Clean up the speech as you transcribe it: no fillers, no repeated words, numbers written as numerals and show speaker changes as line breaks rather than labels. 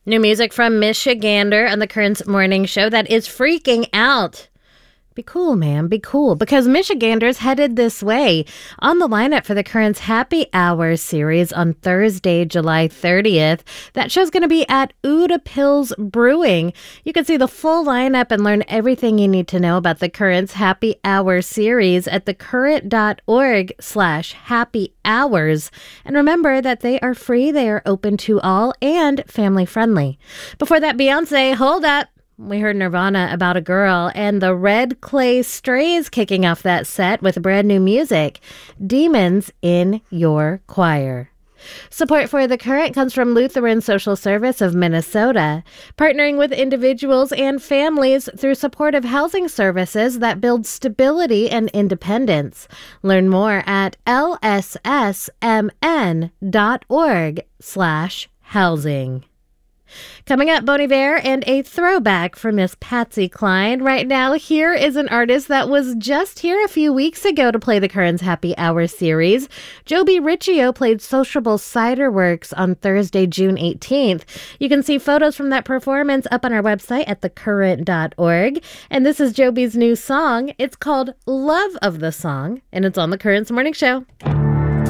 New music from Michigander on the Currents Morning Show that is freaking out. Be cool, man. Be cool. Because Michigander's headed this way. On the lineup for the Currents Happy Hour series on Thursday, July 30th. That show's going to be at Uda Pills Brewing. You can see the full lineup and learn everything you need to know about the Currents Happy Hour series at thecurrent.org/happy hours. And remember that they are free, they are open to all, and family friendly. Before that, Beyonce, hold up. We heard Nirvana, About a Girl, and the Red Clay Strays kicking off that set with brand new music, Demons in Your Choir. Support for The Current comes from Lutheran Social Service of Minnesota, partnering with individuals and families through supportive housing services that build stability and independence. Learn more at lssmn.org/housing. Coming up, Bon Iver and a throwback from Miss Patsy Cline. Right now, here is an artist that was just here a few weeks ago to play the Currents Happy Hour series. Joby Riccio played Sociable Cider Works on Thursday, June 18th. You can see photos from that performance up on our website at thecurrent.org. And this is Joby's new song. It's called Love of the Song, and it's on the Currents Morning Show.